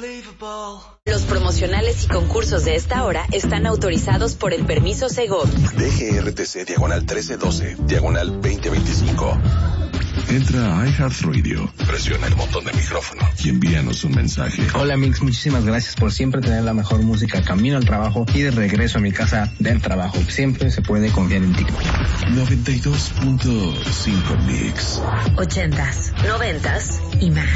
Los promocionales y concursos de esta hora están autorizados por el permiso Segov. DGRTC /1312, /2025. Entra a iHeartRadio, presiona el botón de micrófono y envíanos un mensaje. Hola Mix, muchísimas gracias por siempre tener la mejor música camino al trabajo y de regreso a mi casa del trabajo. Siempre se puede confiar en ti. 92.5 Mix. 80s, 90s y más.